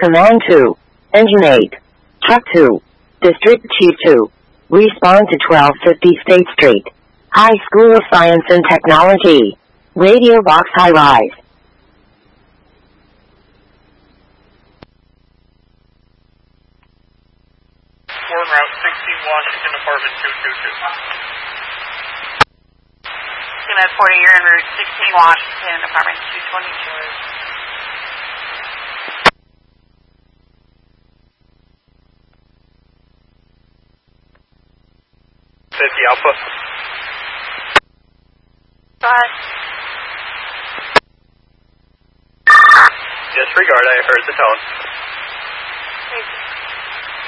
Command 2. Engine 8. Truck 2. District Chief 2. Respond to 1250 State Street. High School of Science and Technology. Radio Box High Rise. Form Route 16 Washington, Apartment 222. Unit 40, you're in Route 16 Washington, Apartment 222. 50 Alpha. Bye. Disregard, I heard the tone.